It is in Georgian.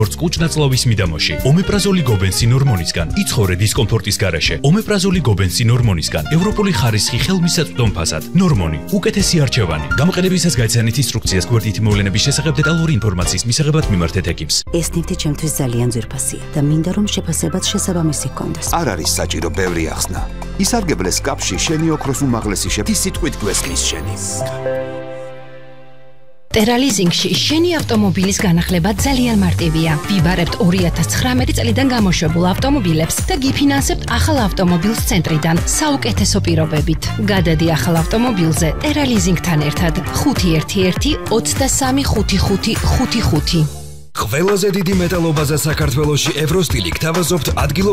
როგორც კუჭნაწლავის მიდამოში. ომეპრაზოლი გობენსინ ჰორმონისგან იცხოვრე დისკომფორტის გარეშე. ომეპრაზოლი გობენსინ ჰორმონისგან ევროპული ხარისხი ხელმისაწვდომ ფასად. ნორმონი უკეთესი არჩევანი. გამოყენებისას გაიცანით ინსტრუქციას გვერდითი მოვლენების შესახებ დეტალური ინფორმაციის მისაღებად მიმართეთ ექიმს. ეს ნივთი ჩემთვის ძალიან ძვირფასია და მინდა რომ შეფასებაც შესაბამისი ჰქონდეს. არ არის საჭირო ბევრი ახსნა. ისარგებლე სკაფში შენი ოქროს უმაღლესი შეფასება სიტყვით გვესმის შენი. ტერალიზინგში შენი ავტომობილის განახლება ძალიან მარტივია. ვიბარებთ 2019 წლიდან გამოშვებულ ავტომობილებს და გიფინანსებთ ახალ ავტომობილს ცენტრიდან საუკეთესო პირობებით. გადადი ახალ ავტომობილზე ტერალიზინგთან ერთად 511 23 5555. ყველაზე დიდი მეტალობაზე საქართველოში ევროსტილი გთავაზობთ ადგილ